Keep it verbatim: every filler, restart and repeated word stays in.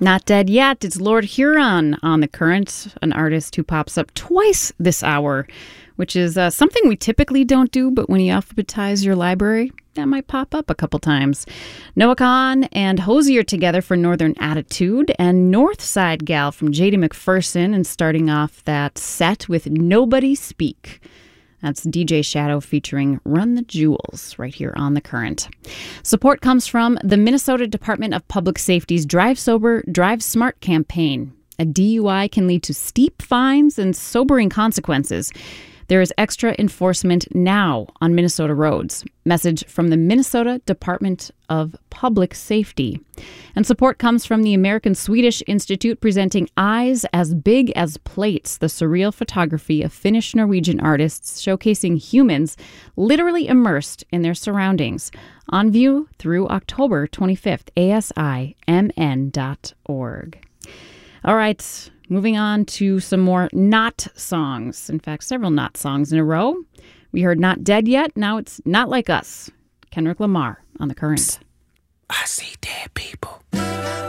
Not dead yet. It's Lord Huron on The Current, an artist who pops up twice this hour, which is uh, something we typically don't do, but when you alphabetize your library, that might pop up a couple times. Noah Kahan and Hozier together for Northern Attitude, and Northside Gal from J D McPherson, and starting off that set with Nobody Speak. That's D J Shadow featuring Run the Jewels right here on The Current. Support comes from the Minnesota Department of Public Safety's Drive Sober, Drive Smart campaign. A D U I can lead to steep fines and sobering consequences. There is extra enforcement now on Minnesota roads. Message from the Minnesota Department of Public Safety. And support comes from the American Swedish Institute presenting Eyes as Big as Plates, the surreal photography of Finnish-Norwegian artists showcasing humans literally immersed in their surroundings. On view through October twenty-fifth, A S I M N dot org. All right. Moving on to some more not songs. In fact, several not songs in a row. We heard Not Dead Yet. Now it's Not Like Us. Kendrick Lamar on The Current. I see dead people.